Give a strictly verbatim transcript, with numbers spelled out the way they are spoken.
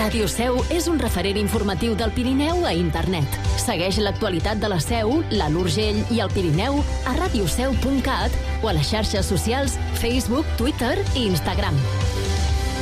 Ràdio Seu és un referent informatiu del Pirineu a internet. Segueix l'actualitat de la Seu, l'Alt Urgell i el Pirineu a radioseu punt cat o a les xarxes socials Facebook, Twitter i Instagram.